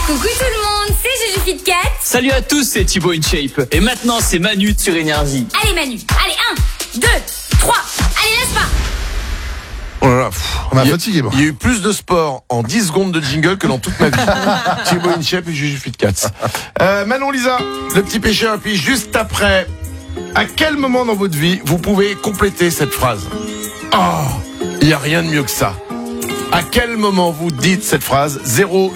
Coucou tout le monde, c'est Juju Fit Cat. Salut à tous, c'est Thibaut InShape. Et maintenant, c'est Manu sur Énergie. Allez Manu, allez 1, 2, 3, allez lâche pas. Oh là là, On m'a fatigué, moi. Il y a eu plus de sport en 10 secondes de jingle que dans toute ma vie. Thibaut InShape et Juju Fit Cats. Manon Lisa, le petit pêcheur, et puis juste après, à quel moment dans votre vie vous pouvez compléter cette phrase? Oh, il n'y a rien de mieux que ça. À quel moment vous dites cette phrase? 0